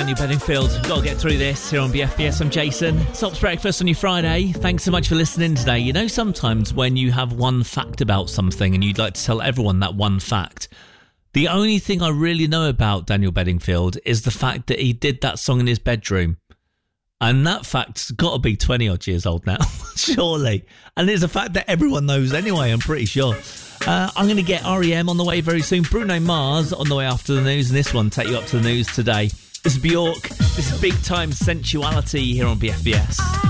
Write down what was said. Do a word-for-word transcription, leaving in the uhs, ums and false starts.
Daniel Bedingfield. Got to get through this here on B F B S. I'm Jason. Sops Breakfast on your Friday. Thanks so much for listening today. You know, sometimes when you have one fact about something and you'd like to tell everyone that one fact, the only thing I really know about Daniel Bedingfield is the fact that he did that song in his bedroom. And that fact's got to be twenty odd years old now, surely. And it's a fact that everyone knows anyway, I'm pretty sure. Uh, I'm going to get R E M on the way very soon. Bruno Mars on the way after the news. And this one take you up to the news today. This is Bjork. This is big time sensuality here on B F B S.